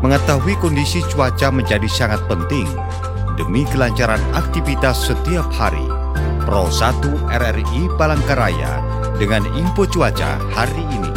Mengetahui kondisi cuaca menjadi sangat penting demi kelancaran aktivitas setiap hari. Pro 1 RRI Palangkaraya dengan info cuaca hari ini.